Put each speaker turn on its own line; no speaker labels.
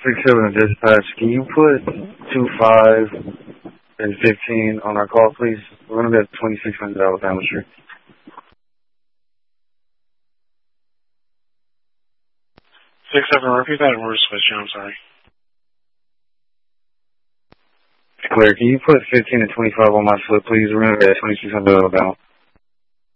6-7 dispatch, can you put 2-5 and 15 on our call, please? We're going to be at 2600 Alabama Street.
6-7, repeat that and we're switching, I'm sorry.
Clear, can you put 15 and 25 on my slip, please? We're going to be at 2600 Alabama.